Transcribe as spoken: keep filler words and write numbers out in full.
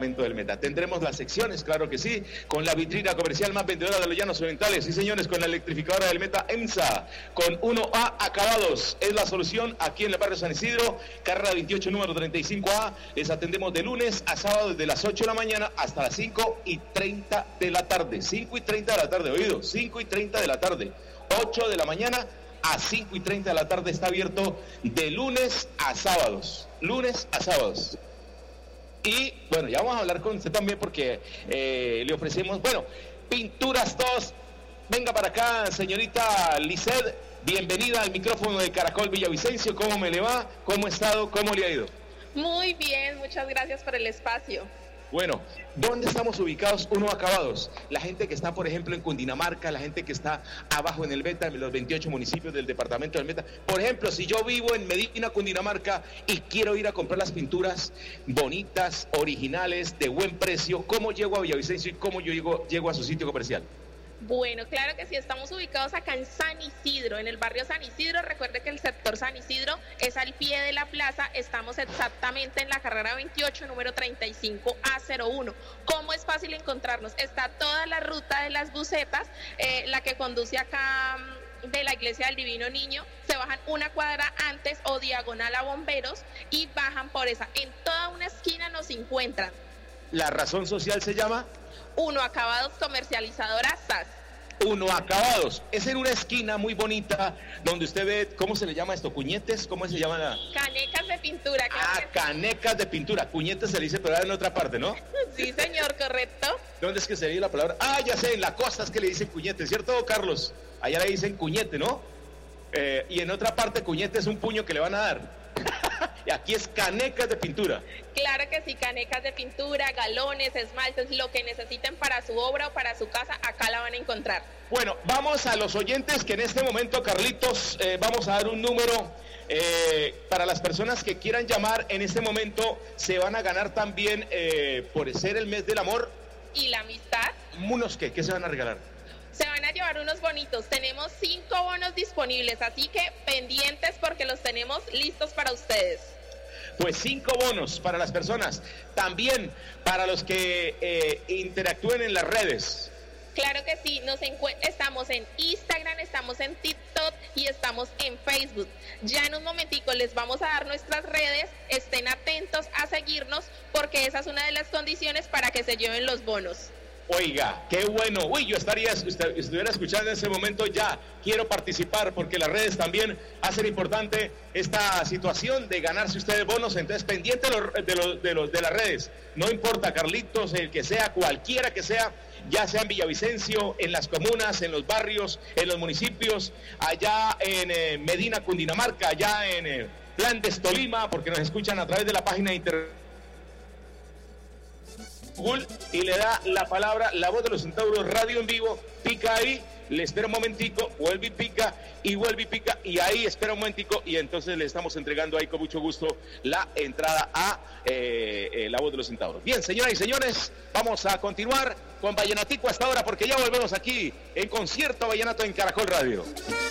departamento del Meta. Tendremos las secciones, claro que sí, con la vitrina comercial más vendedora de los Llanos Orientales, sí señores, con la electrificadora del Meta EMSA, con uno A acabados, es la solución aquí en el barrio San Isidro, carrera veintiocho, número treinta y cinco A, les atendemos de lunes a sábado desde las ocho de la mañana hasta las cinco y treinta de la tarde, cinco y treinta de la tarde, oído, cinco y treinta de la tarde, ocho de la mañana a cinco y treinta de la tarde está abierto de lunes a sábados, lunes a sábados. Y bueno, ya vamos a hablar con usted también porque eh, le ofrecemos, bueno, pinturas todos. Venga para acá, señorita Lisset, bienvenida al micrófono de Caracol Villavicencio. ¿Cómo me le va? ¿Cómo ha estado? ¿Cómo le ha ido? Muy bien, muchas gracias por el espacio. Bueno, ¿dónde estamos ubicados? Uno acabados. La gente que está, por ejemplo, en Cundinamarca, la gente que está abajo en el Meta, en los veintiocho municipios del departamento del Meta. Por ejemplo, si yo vivo en Medina, Cundinamarca, y quiero ir a comprar las pinturas bonitas, originales, de buen precio, ¿cómo llego a Villavicencio y cómo yo llego, llego a su sitio comercial? Bueno, claro que sí, estamos ubicados acá en San Isidro, en el barrio San Isidro. Recuerde que el sector San Isidro es al pie de la plaza, estamos exactamente en la carrera veintiocho, número treinta y cinco A cero uno. ¿Cómo es fácil encontrarnos? Está toda la ruta de las bucetas, eh, la que conduce acá de la iglesia del Divino Niño, se bajan una cuadra antes o diagonal a Bomberos y bajan por esa. En toda una esquina nos encuentran. ¿La razón social se llama? Uno Acabados, comercializadora S A S. Uno Acabados, es en una esquina muy bonita donde usted ve, ¿cómo se le llama esto? ¿Cuñetes? ¿Cómo se llama? La... Canecas de pintura. Claro ah, canecas de pintura. Cuñetes se le dice, pero en otra parte, ¿no? Sí, señor, correcto. ¿Dónde es que se dice la palabra? Ah, ya sé, en la costa es que le dicen cuñete, ¿cierto, Carlos? Allá le dicen cuñete, ¿no? Eh, y en otra parte cuñete es un puño que le van a dar. Y aquí es canecas de pintura. Claro que sí, canecas de pintura, galones, esmaltes, lo que necesiten para su obra o para su casa, acá la van a encontrar. Bueno, vamos a los oyentes que en este momento, Carlitos, eh, vamos a dar un número eh, para las personas que quieran llamar. En este momento se van a ganar también, eh, por ser el mes del amor. ¿Y la amistad? ¿Unos qué? ¿Qué se van a regalar? Se van a llevar unos bonitos, tenemos cinco bonos disponibles, así que pendientes porque los tenemos listos para ustedes. Pues cinco bonos para las personas, también para los que eh, interactúen en las redes. Claro que sí, nos estamos en Instagram, estamos en TikTok y estamos en Facebook. Ya en un momentico les vamos a dar nuestras redes, estén atentos a seguirnos porque esa es una de las condiciones para que se lleven los bonos. Oiga, qué bueno. Uy, yo estaría, usted, estuviera escuchando en ese momento ya. Quiero participar porque las redes también hacen importante esta situación de ganarse ustedes bonos. Entonces, pendiente de los, de los, de los de las redes. No importa, Carlitos, el que sea, cualquiera que sea, ya sea en Villavicencio, en las comunas, en los barrios, en los municipios, allá en eh, Medina, Cundinamarca, allá en eh, Flandes, Tolima, porque nos escuchan a través de la página de internet. Google y le da la palabra La Voz de los Centauros Radio en vivo, pica ahí, le espera un momentico, vuelve y pica, y vuelve y pica, y ahí espera un momentico, y entonces le estamos entregando ahí con mucho gusto la entrada a eh, eh, La Voz de los Centauros. Bien, señoras y señores, vamos a continuar con Vallenatico hasta ahora, porque ya volvemos aquí en Concierto Vallenato en Caracol Radio.